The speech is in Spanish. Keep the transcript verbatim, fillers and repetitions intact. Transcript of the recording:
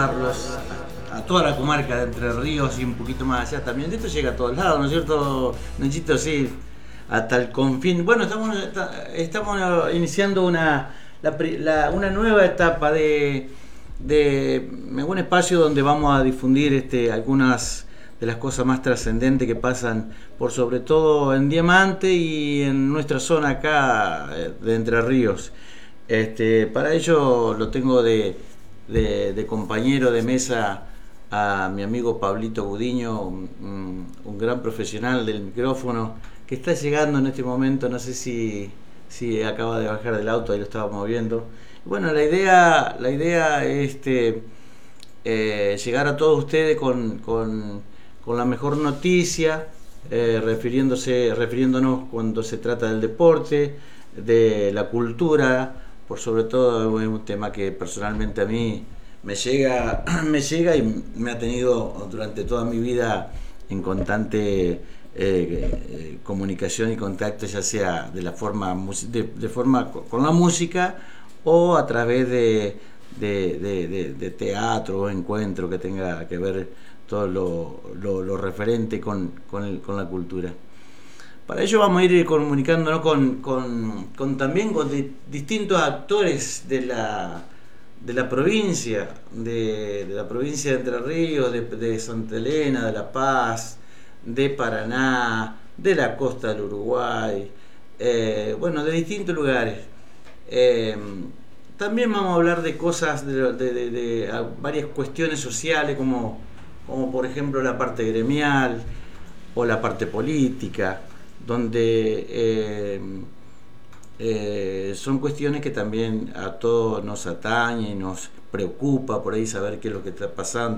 saludarlos a, a toda la comarca de Entre Ríos y un poquito más allá también. Esto llega a todos lados, ¿no es cierto, Nachito? Sí, hasta el confín. Bueno, estamos, estamos iniciando una, la, la, una nueva etapa de, de un espacio donde vamos a difundir este, algunas de las cosas más trascendentes que pasan por sobre todo en Diamante y en nuestra zona acá de Entre Ríos. Este, para ello lo tengo de, de, de compañero de mesa a mi amigo Pablito Gudiño, un, un gran profesional del micrófono que está llegando en este momento. No sé si, si acaba de bajar del auto, ahí lo estábamos viendo. Bueno, la idea, la idea es este, eh, llegar a todos ustedes con, con, con la mejor noticia, eh, refiriéndose, refiriéndonos cuando se trata del deporte, de la cultura. Por sobre todo es un tema que personalmente a mí me llega, me llega y me ha tenido durante toda mi vida en constante eh, eh, comunicación y contacto, ya sea de la forma de, de forma con la música o a través de, de, de, de, de teatro o encuentro que tenga que ver todo lo, lo, lo referente con, con, el, con la cultura. Para ello vamos a ir comunicándonos con, con, con también con di, distintos actores de la, de la provincia, de, de la provincia de Entre Ríos, de, de Santa Elena, de La Paz, de Paraná, de la costa del Uruguay, eh, bueno, de distintos lugares. Eh, también vamos a hablar de cosas, de, de, de, de varias cuestiones sociales, como, como por ejemplo la parte gremial o la parte política, donde eh, eh, son cuestiones que también a todos nos atañen y nos preocupa por ahí saber qué es lo que está pasando.